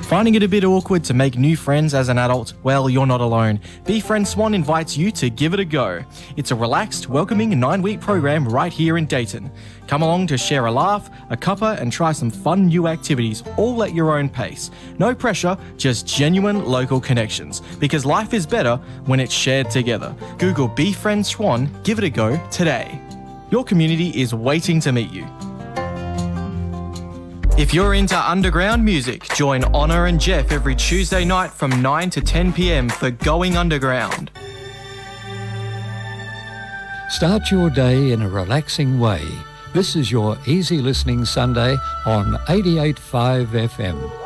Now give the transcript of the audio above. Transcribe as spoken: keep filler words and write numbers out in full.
Finding it a bit awkward to make new friends as an adult? Well, you're not alone. BeFriend Swan invites you to give it a go. It's a relaxed, welcoming nine-week program right here in Dayton. Come along to share a laugh, a cuppa, and try some fun new activities, all at your own pace. No pressure, just genuine local connections. Because life is better when it's shared together. Google BeFriend Swan, give it a go today. Your community is waiting to meet you. If you're into underground music, join Honor and Jeff every Tuesday night from nine to ten p m for Going Underground. Start your day in a relaxing way. This is your easy listening Sunday on eighty-eight point five F M.